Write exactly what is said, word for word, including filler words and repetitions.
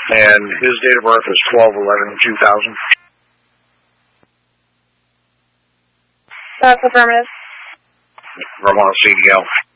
And his date of birth is twelve eleven two thousand. That's affirmative. Vermont C D L.